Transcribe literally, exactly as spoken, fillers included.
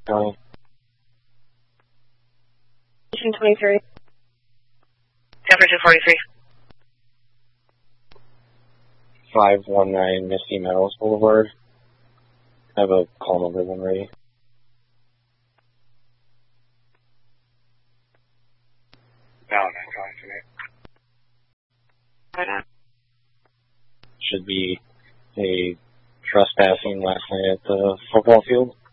County. Station twenty-three. Temperature forty-three. five one nine Misty Meadows Boulevard. I have a call number when ready. Valentine calling tonight. Right on. Should be a trespassing last night at the football field.